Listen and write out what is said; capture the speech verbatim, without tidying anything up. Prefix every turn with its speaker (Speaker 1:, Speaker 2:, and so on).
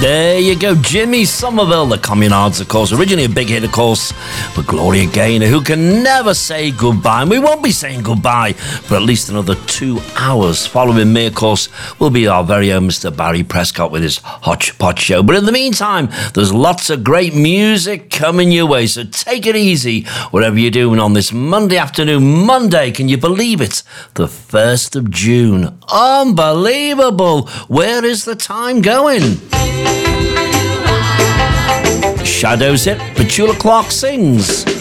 Speaker 1: There you go, Jimmy Somerville, the Communards, of course, originally a big hit, of course, but Gloria Gaynor, who can never say goodbye, and we won't be saying goodbye for at least another two hours. Following me, of course, will be our very own Mister Barry Prescott with his Hodgepodge Show. But in the meantime, there's lots of great music coming your way, so take it easy, whatever you're doing on this Monday afternoon. Monday, can you believe it? The first of June. Unbelievable. Where is the time going? Shadows it, Petula Clark sings.